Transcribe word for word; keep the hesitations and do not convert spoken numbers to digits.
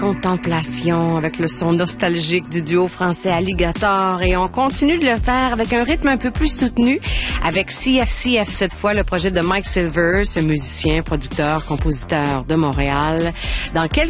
contemplation avec le son nostalgique du duo français Alligator et on continue de le faire avec un rythme un peu plus soutenu avec C F C F cette fois, le projet de Mike Silver, ce musicien, producteur, compositeur de Montréal. Dans quelques